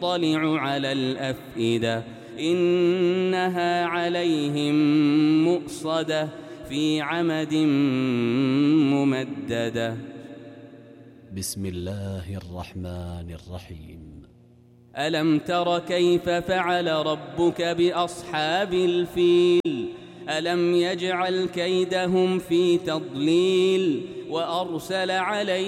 تطلع على الأفئدة إنها عليهم مؤصدة في عمد ممددة. بسم الله الرحمن الرحيم. ألم تر كيف فعل ربك بأصحاب الفيل ألم يجعل كيدهم في تضليل وأرسل عليهم